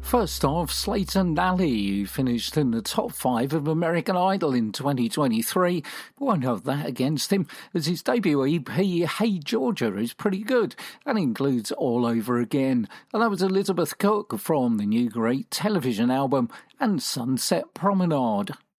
First off, Slayton Nally, who finished in the top 5 of American Idol in 2023, won't have that against him, as his debut EP, Hey Georgia, is pretty good and includes All Over Again. And that was Elizabeth Cook from the new Great television album and Sunset Promenade.